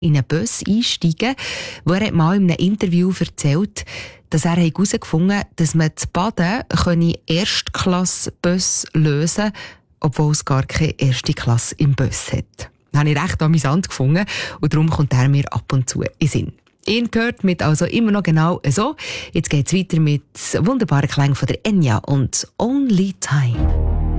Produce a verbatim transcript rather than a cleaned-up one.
in einen Bus einsteigen, wo er mal in einem Interview erzählt, dass er herausgefunden hat, dass man das Baden Erstklasse-Bus lösen kann, obwohl es gar keine erste Klasse im Bus hat. Das habe ich recht amüsant gefunden und darum kommt er mir ab und zu in den Sinn. Ihn gehört mit also immer noch genau so. Jetzt geht es weiter mit wunderbaren Klängen von der Enya und Only Time.